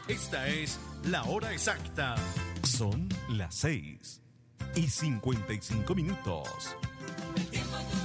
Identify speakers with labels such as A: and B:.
A: Esta es la hora exacta.
B: Son las 6:55.
C: El tiempo